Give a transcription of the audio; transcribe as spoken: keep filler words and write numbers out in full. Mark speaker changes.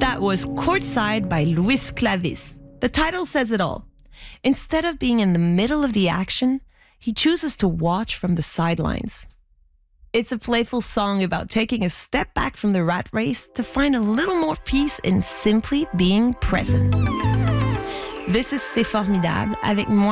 Speaker 1: That was Courtside by Luis Clavis. The title says it all. Instead of being in the middle of the action, he chooses to watch from the sidelines. It's a playful song about taking a step back from the rat race to find a little more peace in simply being present. This is C'est Formidable avec moi.